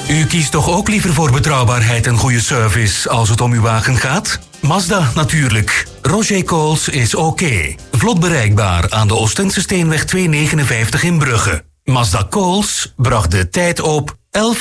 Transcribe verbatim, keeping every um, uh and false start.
U kiest toch ook liever voor betrouwbaarheid en goede service als het om uw wagen gaat? Mazda natuurlijk. Roger Coles is oké. Vlot bereikbaar aan de Oostense Steenweg tweehonderdnegenenvijftig in Brugge. Mazda Coles bracht de tijd op elf